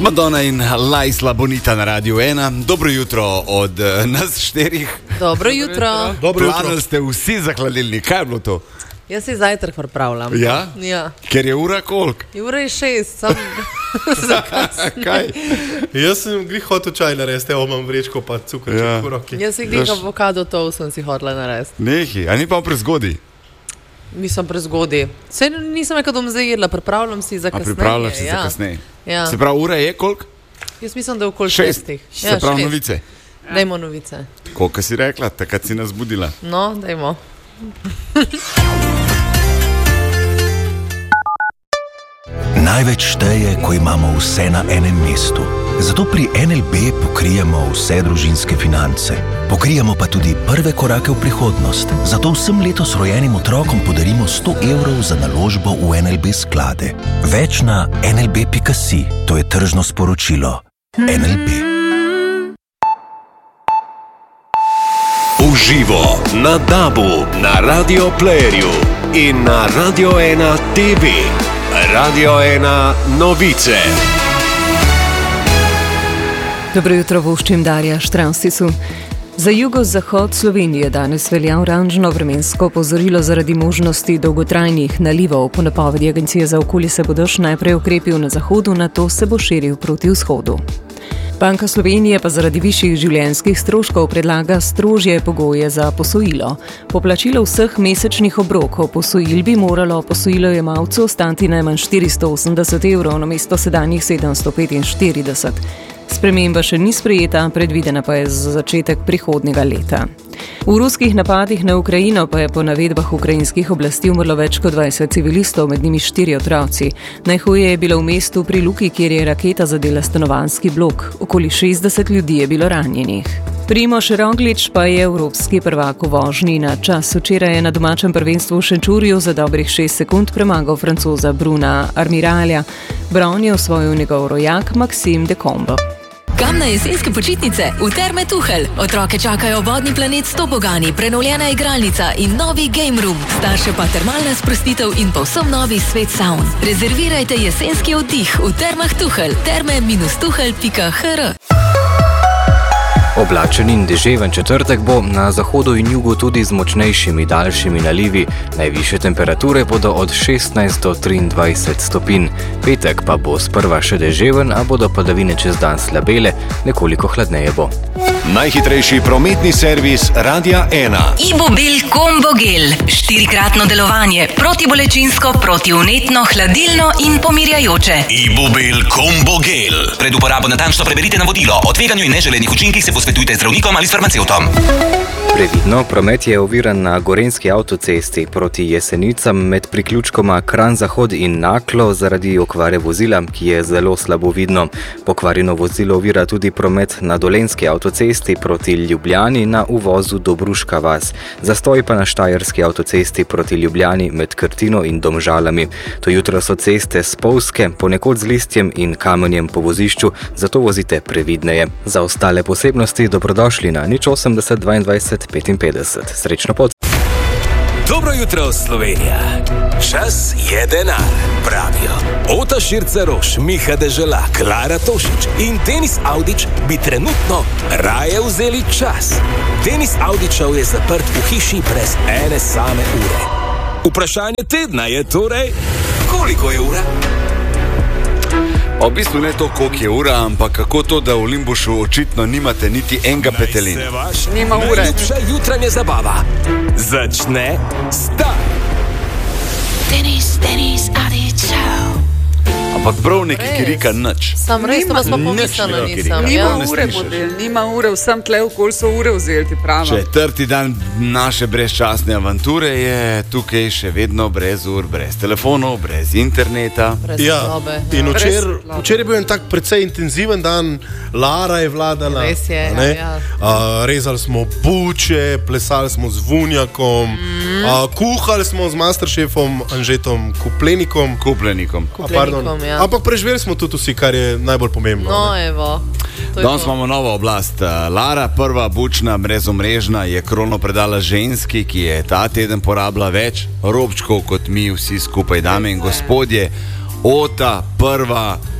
Madonna in Lajsla Bonita na Radiu 1. Dobro jutro od nas štirih. Dobro jutro. Planili ste vsi za hladilnik. Kaj je bilo to? Jaz si zajtrk pripravljam. Ja? Ja. Ker je ura koliko? Ura je 6, sam Kaj? Jaz sem glih hotel čaj narediti, imam vrečko pa cukrček v roki. Jaz si glih avokado toast sem si hotela narediti. Nehi, a ni pa prezgodaj? Nisem prezgodaj. Saj nisem nekaj dom zajedla, pripravljam si za kasneje. A pripravljaš si za kasneje? Ja. Se pravi, ura je koliko? Jaz mislim, da je okoli 6. 6. Se pravi, novice? Dajmo novice. Koliko si rekla, takrat si nas budila? No, dajmo. Največ šteje, ko imamo vse na enem mestu. Zato pri NLB pokrijemo vse družinske finance. Pokrijemo pa tudi prve korake v prihodnost. Zato vsem letos rojenim otrokom podarimo 100 evrov za naložbo v NLB sklade. Več na nlb.si. To je tržno sporočilo. NLB. Uživo na DAB-u, na Radio Playerju in na Radio 1 TV. Radio 1 novice. Dobro jutro, voščim Darja Štranstisu. Za jugozahod Slovenije danes velja oranžno vremensko opozorilo zaradi možnosti dolgotrajnih nalivov. Po napovedi Agencije za okolje se bo dež najprej ukrepil na zahodu, nato se bo širil proti vzhodu. Banka Slovenije pa zaradi višjih življenjskih stroškov predlaga strožje pogoje za posojilo. Po plačilu vseh mesečnih obrokov posojil bi moralo posojilojemalcu ostati najmanj 480 evrov namesto sedanjih 745. Sprememba še ni sprejeta, predvidena pa je za začetek prihodnjega leta. V ruskih napadih na Ukrajino pa je po navedbah ukrajinskih oblasti umrlo več kot 20 civilistov, med njimi 4 otroci. Najhuje je bilo v mestu pri Luki, kjer je raketa zadela stanovanjski blok. Okoli 60 ljudi je bilo ranjenih. Primož Roglič pa je evropski prvak v vožnji na čas. Včeraj je na domačem prvenstvu v Šenčurju za dobrih 6 sekund premagal Francoza Bruna Armiralja. Brown je osvojil njegov rojak Maxime de Combo. Kam na jesenske počitnice? V Terme Tuhelj. Otroke čakajo vodni planet s tobogani, prenovljena igralnica in novi game room. Starše pa termalna sprostitev in povsem novi svet saun. Rezervirajte jesenski oddih v Termah Tuhelj. terme-tuhelj.hr. Oblačen in deževen četrtek bo, na zahodu in jugu tudi z močnejšimi daljšimi nalivi. Najvišje temperature bodo od 16 do 23 stopinj. Petek pa bo sprva še deževen, a bodo padavine čez dan slabele, nekoliko hladneje bo. Najhitrejši prometni servis Radia 1. Ibobil Combo Gel. 4-kratno delovanje. Protibolečinsko, protivnetno, hladilno in pomirjajoče. Ibobil Combo Gel. Pred uporabo natančno preberite navodilo. O tveganju in neželenih učinkih se posvetujte z zdravnikom ali s farmacevtom. Previdno, promet je oviran na Gorenjski avtocesti proti Jesenicam med priključkoma Kranj-Zahod in Naklo zaradi okvare vozila, ki je zelo slabo vidno. Pokvarjeno vozilo ovira tudi promet na Dolenjski avtocesti proti Ljubljani na uvozu Dobruška vas. Zastoj pa na Štajerski avtocesti proti Ljubljani med Krtino in Domžalami. To jutro so ceste spolzke, ponekod z listjem in kamenjem po vozišču, zato vozite previdneje. Za ostale posebnosti dobrodošli na 080 22 55. Srečno pot. Dobro jutro, Slovenija. Čas je denar, pravijo. Ota Širca-Roš, Miha Dežela, Klara Tošič in Denis Avdić bi trenutno raje vzeli čas. Denis Avdićev je zaprt v hiši brez ene same ure. Vprašanje tedna je torej, koliko je ura? V bistvu ne to, koliko je ura, ampak kako to, da v Limbušu očitno nimate niti enega petelina. Nima ure. Najljubša jutranja zabava začne zdaj. Denis Avdićev. Ampak prav neki kirika nič. Sam res, to pa smo pomislili, nisem. Nima ure, vsem tle okoli so ure vzeli, ti pravim. Četrti dan naše brezčasne avanture je tukaj še vedno brez ur, brez telefonov, brez interneta. Brez sobe. In včeraj je bil en tak precej intenziven dan, Lara je vladala. Res je, ja. Rezali smo buče, plesali smo z Vunjakom, kuhali smo z masterchefom Anžetom Kuplenikom. Ja. Ampak preživeli smo tudi vsi, kar je najbolj pomembno. No, evo. Danes imamo novo oblast. Lara, prva bučna brezomrežna, je krono predala ženski, ki je ta teden porabila več robčkov kot mi vsi skupaj, dame in gospodje. Ota, prva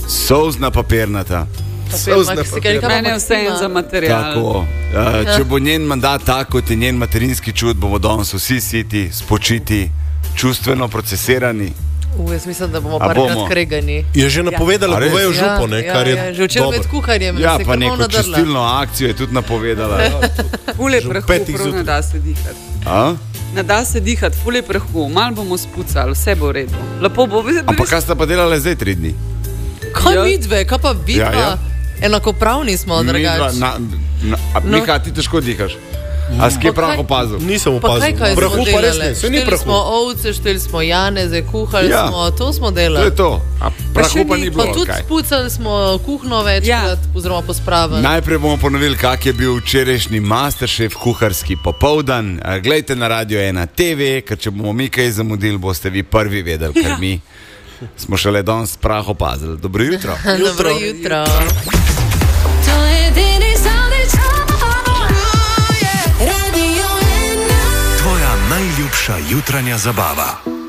Solzna papirnata. Meni je vse en za material. Tako. Če bo njen mandat tako, kot je njen materinski čut, bomo danes vsi siti, spočiti, čustveno procesirani. Jaz mislim, da bomo parkrat skregani. Je že napovedala, da bojo župo, kar je že včeraj med kuharjem. Ja, pa neko čistilno akcijo je tudi napovedala. Fule prahu, ne da se dihati. Ne da se dihati, fule prahu, malo bomo spucali, vse bo v redu. Lepo bo. Ampak kaj sta pa delali zdaj 3 dni? Kaj vidve, kaj pa vidva? Enakopravni smo, drugač. Miha, ti težko dihaš. A si kje prav opazil? Nisem opazil. Prahu pa res ne, se ni prahu. Šteli smo ovce, šteli smo janeze, kuhali smo, to smo delali. To je to. A prahu pa ni bilo. Pa tudi spucali smo kuhno večkrat, oziroma pospravili. Najprej bomo ponovili, kak je bil včerajšnji Masterchef kuharski popoldan. Glejte na Radio 1 TV, ker če bomo mi kaj zamudili, boste vi prvi vedeli, ker mi smo šele danes prah opazili. Dobro jutro. Dobro jutro. Tvoja najljubša jutranja zabava.